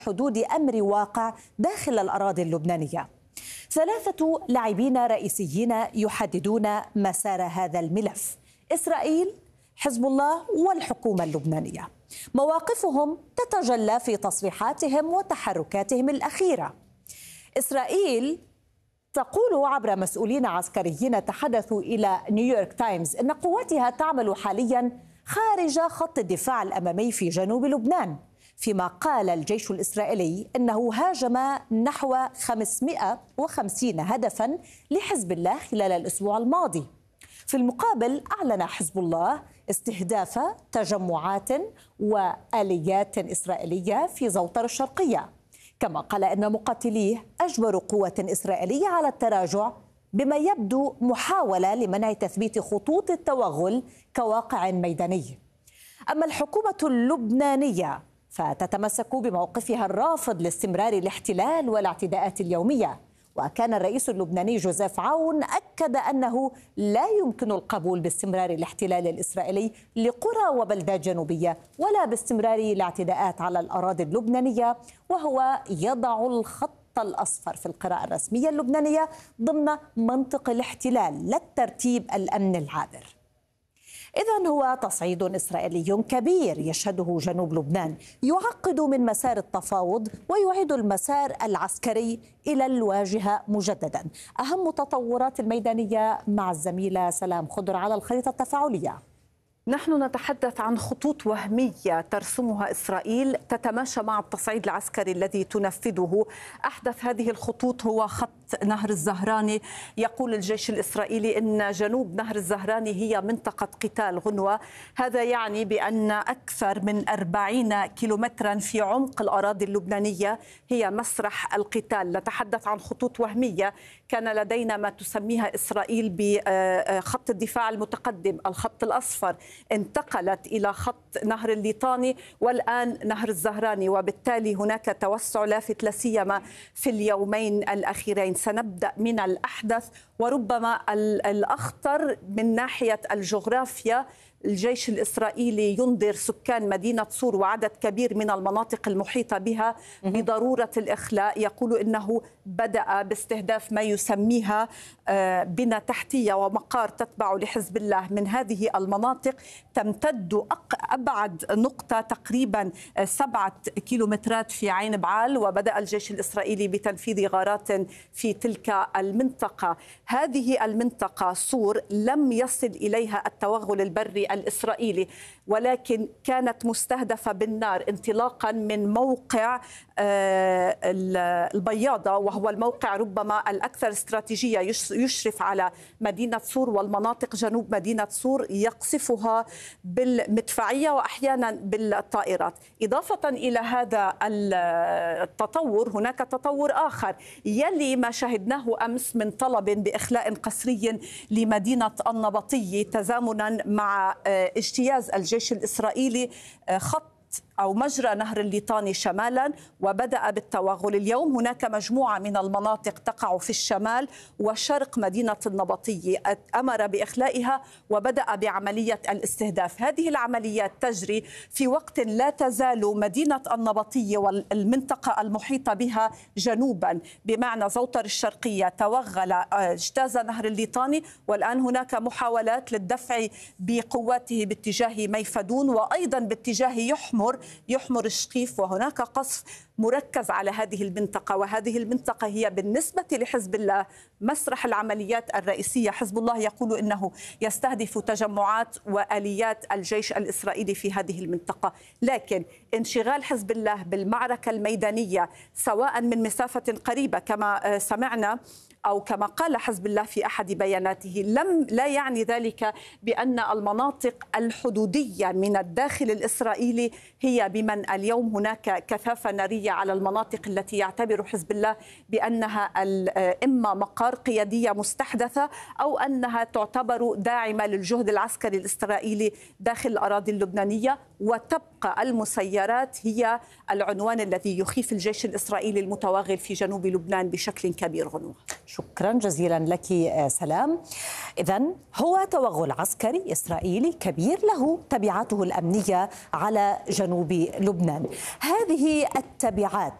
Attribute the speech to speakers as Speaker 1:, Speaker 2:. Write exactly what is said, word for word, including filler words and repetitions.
Speaker 1: حدود أمر واقع داخل الأراضي اللبنانية. ثلاثة لاعبين رئيسيين يحددون مسار هذا الملف: إسرائيل، حزب الله، والحكومة اللبنانية. مواقفهم تتجلى في تصريحاتهم وتحركاتهم الأخيرة. إسرائيل تقول عبر مسؤولين عسكريين تحدثوا إلى نيويورك تايمز إن قواتها تعمل حاليا خارج خط الدفاع الأمامي في جنوب لبنان، فيما قال الجيش الإسرائيلي إنه هاجم نحو خمسمائة وخمسين هدفا لحزب الله خلال الأسبوع الماضي. في المقابل أعلن حزب الله استهداف تجمعات وآليات إسرائيلية في زوطر الشرقية، كما قال إن مقاتليه أجبروا قوة إسرائيلية على التراجع، بما يبدو محاولة لمنع تثبيت خطوط التوغل كواقع ميداني. أما الحكومة اللبنانية فتتمسك بموقفها الرافض لاستمرار الاحتلال والاعتداءات اليومية، وكان الرئيس اللبناني جوزيف عون أكد أنه لا يمكن القبول باستمرار الاحتلال الإسرائيلي لقرى وبلدات جنوبية ولا باستمرار الاعتداءات على الأراضي اللبنانية، وهو يضع الخط الأصفر في القراءة الرسمية اللبنانية ضمن منطق الاحتلال لا الترتيب الأمن العابر. إذن هو تصعيد إسرائيلي كبير يشهده جنوب لبنان، يعقد من مسار التفاوض ويعيد المسار العسكري إلى الواجهة مجددا. أهم التطورات الميدانية مع الزميلة سلام خضر على الخريطة التفاعلية.
Speaker 2: نحن نتحدث عن خطوط وهمية ترسمها إسرائيل تتماشى مع التصعيد العسكري الذي تنفذه. أحدث هذه الخطوط هو خط نهر الزهراني. يقول الجيش الإسرائيلي أن جنوب نهر الزهراني هي منطقة قتال غنوة. هذا يعني بأن أكثر من أربعين كيلومترا في عمق الأراضي اللبنانية هي مسرح القتال. نتحدث عن خطوط وهمية كان لدينا ما تسميها إسرائيل بخط الدفاع المتقدم، الخط الأصفر، انتقلت إلى خط نهر الليطاني والآن نهر الزهراني، وبالتالي هناك توسع لافت لا سيما في اليومين الأخيرين. سنبدأ من الأحدث وربما الأخطر من ناحية الجغرافيا. الجيش الإسرائيلي ينذر سكان مدينة صور وعدد كبير من المناطق المحيطة بها بضرورة الإخلاء. يقول إنه بدأ باستهداف ما يسميها بنى تحتية ومقار تتبع لحزب الله من هذه المناطق، تمتد أبعد نقطة تقريبا سبعة كيلومترات في عين بعال، وبدأ الجيش الإسرائيلي بتنفيذ غارات في تلك المنطقة. هذه المنطقة صور لم يصل إليها التوغل البري الإسرائيلي، ولكن كانت مستهدفة بالنار انطلاقا من موقع البياضة، وهو الموقع ربما الأكثر استراتيجية يشرف على مدينة صور والمناطق جنوب مدينة صور، يقصفها بالمدفعية وأحيانا بالطائرات. إضافة إلى هذا التطور هناك تطور آخر يلي ما شهدناه أمس من طلب بإخلاء قسري لمدينة النبطي تزامنا مع اجتياز الجيش الإسرائيلي خط أو مجرى نهر الليطاني شمالا وبدأ بالتوغل. اليوم هناك مجموعة من المناطق تقع في الشمال وشرق مدينة النبطي أمر بإخلائها وبدأ بعملية الاستهداف. هذه العمليات تجري في وقت لا تزال مدينة النبطي والمنطقة المحيطة بها جنوبا بمعنى زوطر الشرقية توغل اجتاز نهر الليطاني، والآن هناك محاولات للدفع بقواته باتجاه ميفدون وأيضا باتجاه يحمر يحمر الشقيف، وهناك قصف مركز على هذه المنطقة، وهذه المنطقة هي بالنسبة لحزب الله مسرح العمليات الرئيسية. حزب الله يقول إنه يستهدف تجمعات وآليات الجيش الإسرائيلي في هذه المنطقة، لكن انشغال حزب الله بالمعركة الميدانية سواء من مسافة قريبة كما سمعنا أو كما قال حزب الله في أحد بياناته، لم لا يعني ذلك بأن المناطق الحدودية من الداخل الإسرائيلي هي بمن اليوم هناك كثافة نارية على المناطق التي يعتبر حزب الله بأنها إما مقار قيادية مستحدثة أو أنها تعتبر داعمة للجهد العسكري الإسرائيلي داخل الأراضي اللبنانية، وتبقى المسيرات هي العنوان الذي يخيف الجيش الإسرائيلي المتوغل في جنوب لبنان بشكل كبير. غنوة،
Speaker 1: شكرا جزيلا لك سلام. إذن هو توغل عسكري إسرائيلي كبير له تبعاته الأمنية على جنوب جنوب لبنان. هذه التبعات